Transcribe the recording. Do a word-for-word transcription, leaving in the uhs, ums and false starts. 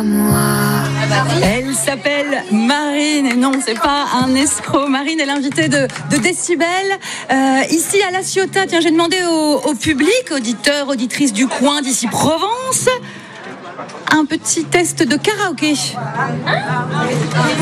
moi. Elle s'appelle Marine et non, c'est pas un escroc. Marine est l'invitée de, de Décibel. Euh, ici à La Ciotat, tiens, j'ai demandé au, au public, auditeurs, auditrices du coin d'ici Provence, un petit test de karaoké.